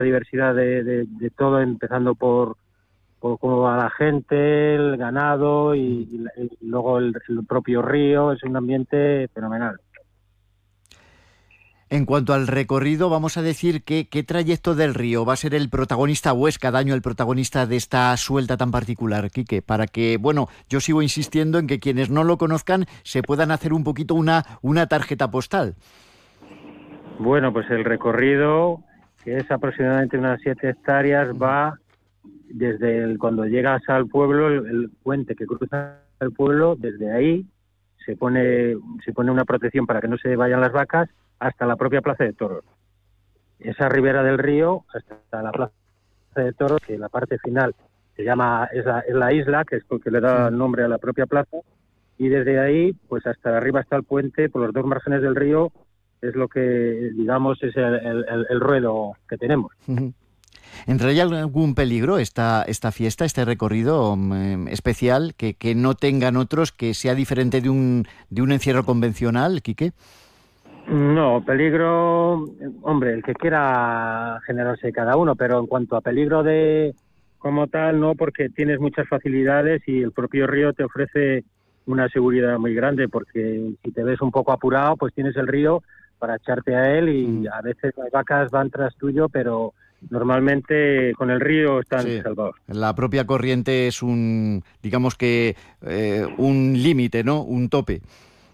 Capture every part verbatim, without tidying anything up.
diversidad de, de, de todo, empezando por, por cómo va la gente, el ganado y, y, y luego el, el propio río. Es un ambiente fenomenal. En cuanto al recorrido, vamos a decir que qué trayecto del río va a ser el protagonista o es cada año el protagonista de esta suelta tan particular, Quique, para que, bueno, yo sigo insistiendo en que quienes no lo conozcan se puedan hacer un poquito una, una tarjeta postal. Bueno, pues el recorrido, que es aproximadamente unas siete hectáreas, va desde el, cuando llegas al pueblo, el, el puente que cruza el pueblo, desde ahí se pone, se pone una protección para que no se vayan las vacas hasta la propia Plaza de Toros. Esa ribera del río hasta la Plaza de Toros, que la parte final se llama, es la, es la isla, que es porque le da nombre a la propia plaza, y desde ahí, pues hasta arriba está el puente, por los dos márgenes del río, es lo que, digamos, es el, el, el ruedo que tenemos. Uh-huh. ¿Entraría algún peligro esta, esta fiesta, este recorrido um, especial, que, que no tengan otros, que sea diferente de un, de un encierro convencional, Quique? No, peligro, hombre, el que quiera generarse cada uno, pero en cuanto a peligro de como tal, no, porque tienes muchas facilidades y el propio río te ofrece una seguridad muy grande, porque si te ves un poco apurado, pues tienes el río para echarte a él y mm. a veces las vacas van tras tuyo, pero normalmente con el río están sí. salvados. La propia corriente es un, digamos que, eh, un límite, ¿no? Un tope.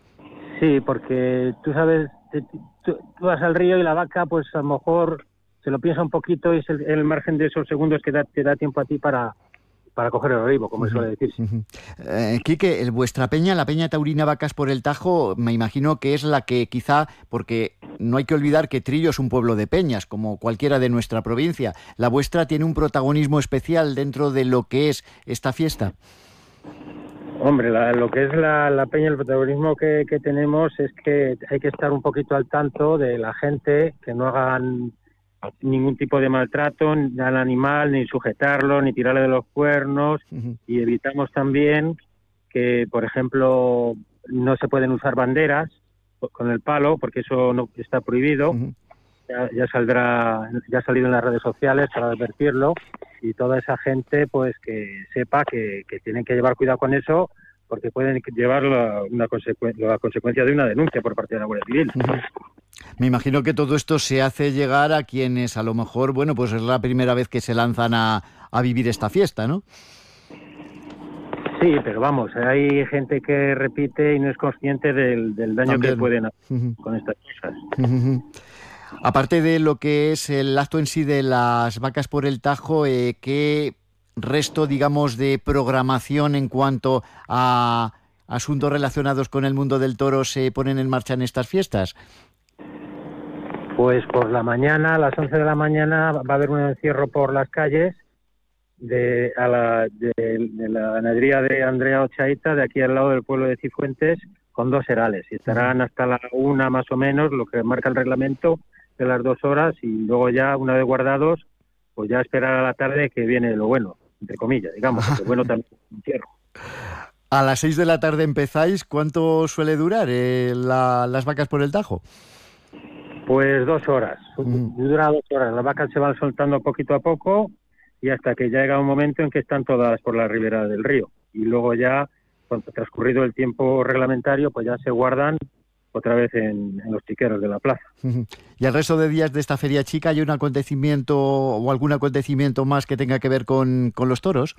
Sí, porque tú sabes, tú, tú vas al río y la vaca, pues a lo mejor se lo piensa un poquito y es el, el margen de esos segundos que da, te da tiempo a ti para, para coger el ritmo, como uh-huh. suele decirse. Uh-huh. Eh, Quique, el, vuestra peña, la Peña Taurina Vacas por el Tajo, me imagino que es la que quizá, porque no hay que olvidar que Trillo es un pueblo de peñas, como cualquiera de nuestra provincia. ¿La vuestra tiene un protagonismo especial dentro de lo que es esta fiesta? Hombre, la, lo que es la, la peña, el protagonismo que, que tenemos es que hay que estar un poquito al tanto de la gente, que no hagan ningún tipo de maltrato al animal, ni sujetarlo, ni tirarle de los cuernos, uh-huh. y evitamos también que, por ejemplo, no se pueden usar banderas con el palo, porque eso no está prohibido. Uh-huh. Ya, ya saldrá, ya ha salido en las redes sociales para advertirlo, y toda esa gente pues que sepa que, que tienen que llevar cuidado con eso, porque pueden llevar la, una consecu- la consecuencia de una denuncia por parte de la Guardia Civil. Uh-huh. Me imagino que todo esto se hace llegar a quienes a lo mejor, bueno, pues es la primera vez que se lanzan a, a vivir esta fiesta, ¿no? Sí, pero vamos, hay gente que repite y no es consciente del, del daño También. que pueden hacer uh-huh. con estas cosas. Uh-huh. Aparte de lo que es el acto en sí de las vacas por el Tajo, eh, ¿qué resto, digamos, de programación en cuanto a asuntos relacionados con el mundo del toro se ponen en marcha en estas fiestas? Pues por la mañana, a las once de la mañana, va a haber un encierro por las calles de, a la, de, de la ganadería de Andrea Ochaíta, de aquí al lado del pueblo de Cifuentes, con dos herales. Y estarán hasta la una más o menos, lo que marca el reglamento, de las dos horas, y luego ya, una vez guardados, pues ya esperar a la tarde que viene lo bueno, entre comillas, digamos, porque bueno también es un encierro. A las seis de la tarde empezáis. ¿Cuánto suele durar eh, la, las vacas por el Tajo? Pues dos horas, mm. dura dos horas. Las vacas se van soltando poquito a poco y hasta que llega un momento en que están todas por la ribera del río. Y luego ya, cuando transcurrido el tiempo reglamentario, pues ya se guardan otra vez en, en los chiqueros de la plaza. ¿Y el resto de días de esta feria chica hay un acontecimiento o algún acontecimiento más que tenga que ver con, con los toros?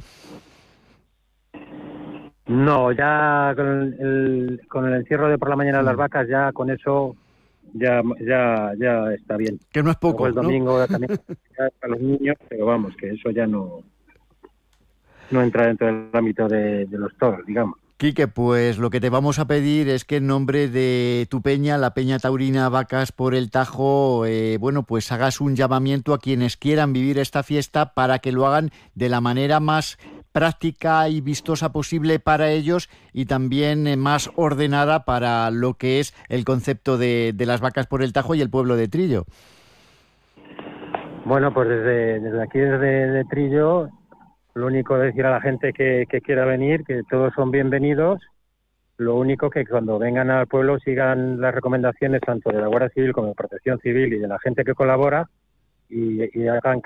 No, ya con el, el, con el encierro de por la mañana de las vacas, ya con eso ya ya ya está bien. Que no es poco, Luego el domingo ¿no? también para los niños, pero vamos, que eso ya no no entra dentro del ámbito de, de los toros, digamos. Quique, pues lo que te vamos a pedir es que en nombre de tu peña, la Peña Taurina Vacas por el Tajo, eh, bueno, pues hagas un llamamiento a quienes quieran vivir esta fiesta para que lo hagan de la manera más práctica y vistosa posible para ellos y también eh, más ordenada para lo que es el concepto de, de las vacas por el Tajo y el pueblo de Trillo. Bueno, pues desde, desde aquí, desde de Trillo, lo único es decir a la gente que, que quiera venir, que todos son bienvenidos. Lo único que cuando vengan al pueblo sigan las recomendaciones tanto de la Guardia Civil como de Protección Civil y de la gente que colabora y, y hagan